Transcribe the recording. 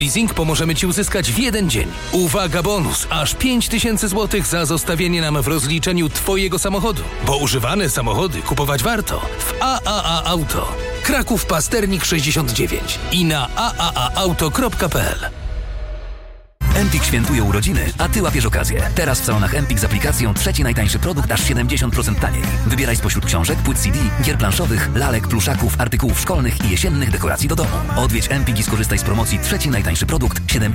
Leasing pomożemy Ci uzyskać w jeden dzień. Uwaga, bonus! Aż 5000 zł za zostawienie nam w rozliczeniu Twojego samochodu. Bo używane samochody kupować warto w AAA Auto. Kraków Pasternik 69 i na aaauto.pl. Empik świętuje urodziny, a Ty łapiesz okazję. Teraz w salonach Empik z aplikacją trzeci najtańszy produkt aż 70% taniej. Wybieraj spośród książek, płyt CD, gier planszowych, lalek, pluszaków, artykułów szkolnych i jesiennych dekoracji do domu. Odwiedź Empik i skorzystaj z promocji trzeci najtańszy produkt 70%